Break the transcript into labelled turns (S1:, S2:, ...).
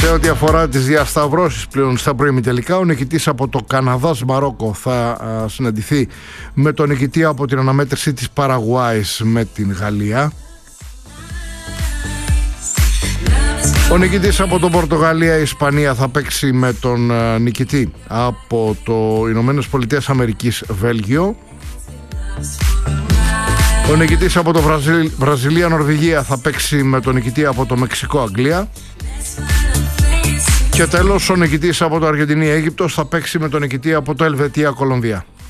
S1: Σε ό,τι αφορά τις διασταυρώσεις πλέον στα προημιτελικά, ο νικητής από το Καναδάς Μαρόκο θα συναντηθεί με τον νικητή από την αναμέτρηση της Παραγουάης με την Γαλλία. Ο νικητής από το Πορτογαλία-Ισπανία θα παίξει με τον νικητή από το Ηνωμένες Πολιτείες Αμερικής Βέλγιο. Ο νικητής από το Βραζιλία-Νορβηγία θα παίξει με τον νικητή από το Μεξικό-Αγγλία. Και τέλος, ο νικητής από το Αργεντινή-Αίγυπτος θα παίξει με τον νικητή από το Ελβετία-Κολομβία.